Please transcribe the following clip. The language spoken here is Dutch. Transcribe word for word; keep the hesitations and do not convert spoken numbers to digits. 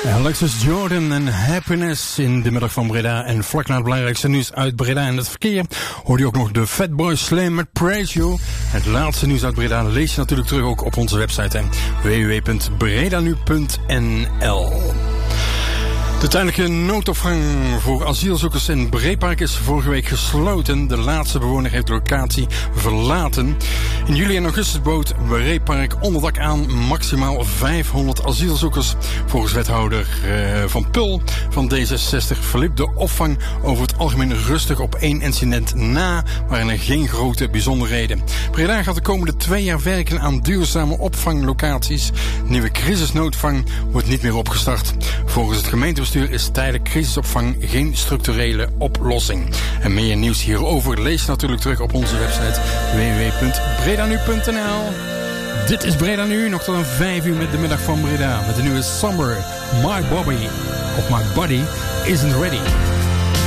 Alexis Jordan en Happiness in de middag van Breda. En vlak na het belangrijkste nieuws uit Breda en het verkeer hoor je ook nog de Fatboy Slim met Praise You. Het laatste nieuws uit Breda lees je natuurlijk terug ook op onze website w w w punt breda nu punt n l. De tijdelijke noodopvang voor asielzoekers in Breepark is vorige week gesloten. De laatste bewoner heeft de locatie verlaten. In juli en augustus bood Breepark onderdak aan maximaal vijfhonderd asielzoekers. Volgens wethouder uh, Van Pul van D zesenzestig verliep de opvang over het algemeen rustig op één incident na, waren er geen grote bijzonderheden. Breda gaat de komende twee jaar werken aan duurzame opvanglocaties. Nieuwe crisisnoodvang wordt niet meer opgestart. Volgens het gemeentebestuur is tijdelijk crisisopvang geen structurele oplossing. En meer nieuws hierover lees je natuurlijk terug op onze website w w w punt breda nu punt n l. Dit is Breda Nu, nog tot een vijf uur met de middag van Breda. Met de nieuwe Summer, My Bobby, of My Body Isn't Ready.